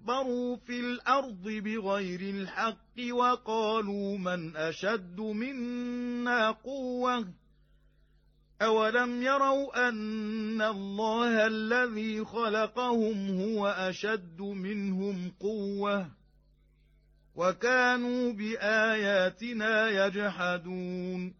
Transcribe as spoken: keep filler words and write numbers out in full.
اسْتَكْبَرُوا فِي الْأَرْضِ بِغَيْرِ الْحَقِّ وَقَالُوا مَنْ أَشَدُّ مِنَّا قُوَّةً أَوَلَمْ يَرَوْا أَنَّ اللَّهَ الَّذِي خَلَقَهُمْ هُوَ أَشَدُّ مِنْهُمْ قُوَّةً وَكَانُوا بِآيَاتِنَا يَجْحَدُونَ